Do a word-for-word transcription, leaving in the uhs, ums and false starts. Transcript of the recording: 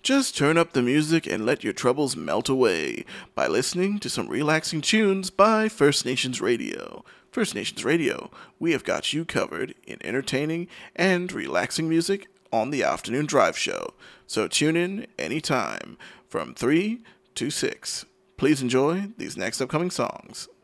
Just turn up the music and let your troubles melt away by listening to some relaxing tunes by First Nations Radio. First Nations Radio, we have got you covered in entertaining and relaxing music on the afternoon drive show. So tune in anytime from three to six. Please enjoy these next upcoming songs.